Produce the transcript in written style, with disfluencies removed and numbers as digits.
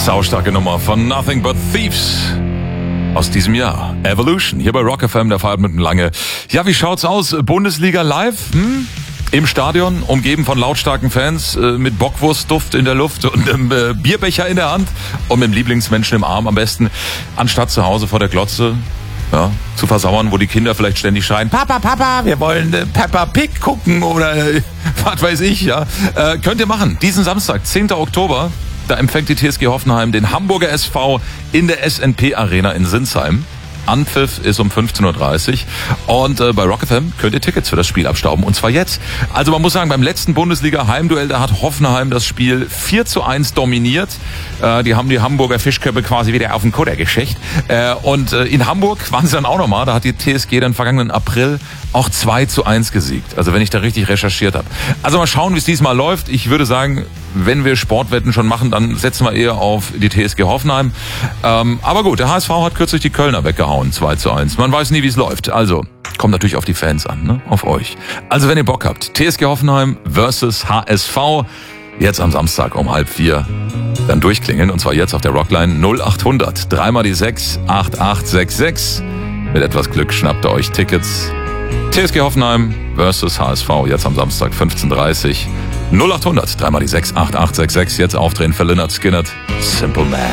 Saustarke Nummer von Nothing But Thieves aus diesem Jahr. Evolution, hier bei Rock FM, der Fahrt mit dem Lange. Ja, wie schaut's aus? Bundesliga live? Im Stadion, umgeben von lautstarken Fans, mit Bockwurstduft in der Luft und einem Bierbecher in der Hand und mit dem Lieblingsmenschen im Arm am besten, anstatt zu Hause vor der Glotze, ja, zu versauern, wo die Kinder vielleicht ständig schreien, Papa, Papa, wir wollen Peppa Pig gucken oder was weiß ich, ja. Könnt ihr machen. Diesen Samstag, 10. Oktober, da empfängt die TSG Hoffenheim den Hamburger SV in der SNP Arena in Sinsheim. Anpfiff ist um 15.30 Uhr und bei Rock FM könnt ihr Tickets für das Spiel abstauben und zwar jetzt. Also man muss sagen, beim letzten Bundesliga-Heimduell, da hat Hoffenheim das Spiel 4:1 dominiert. Die haben die Hamburger Fischköpfe quasi wieder auf den Kutter geschickt. Und in Hamburg waren sie dann auch nochmal, da hat die TSG dann vergangenen April auch 2:1 gesiegt. Also wenn ich da richtig recherchiert habe. Also mal schauen, wie es diesmal läuft. Ich würde sagen, wenn wir Sportwetten schon machen, dann setzen wir eher auf die TSG Hoffenheim. Aber gut, der HSV hat kürzlich die Kölner weggehauen, 2:1. Man weiß nie, wie es läuft. Also, kommt natürlich auf die Fans an, ne? Auf euch. Also, wenn ihr Bock habt, TSG Hoffenheim versus HSV, jetzt am Samstag um 3:30, dann durchklingeln. Und zwar jetzt auf der Rockline 0800 3 die 6 8866. Mit etwas Glück schnappt ihr euch Tickets. TSG Hoffenheim versus HSV, jetzt am Samstag 15:30. 0800 3 die 6 8866. Jetzt aufdrehen für Lynyrd Skynyrd. Simple Man.